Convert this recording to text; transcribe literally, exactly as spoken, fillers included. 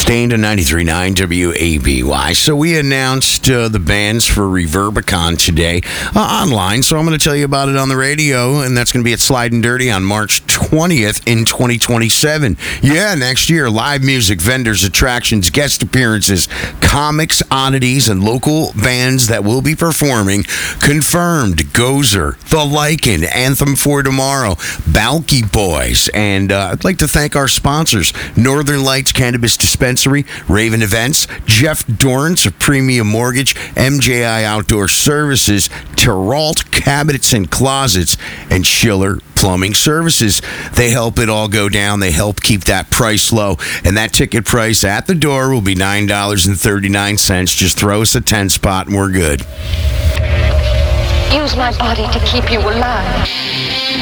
Sustained on ninety-three point nine W A B Y. So we announced uh, the bands for Reverbicon today uh, online, so I'm going to tell you about it on the radio, and that's going to be at Slide and Dirty on March twentieth in twenty twenty-seven. Yeah, next year, live music, vendors, attractions, guest appearances, comics, oddities, and local bands that will be performing. Confirmed: Gozer, The Lycan, Anthem for Tomorrow, Balky Boys, and uh, I'd like to thank our sponsors: Northern Lights Cannabis Dispensary, Raven Events, Jeff Dorrance of Premium Mortgage, M J I Outdoor Services, Terrault Cabinets and Closets, and Schiller Plumbing Services. They help it all go down. They help keep that price low. And that ticket price at the door will be nine dollars and thirty-nine cents. Just throw us a ten spot and we're good. Use my body to keep you alive.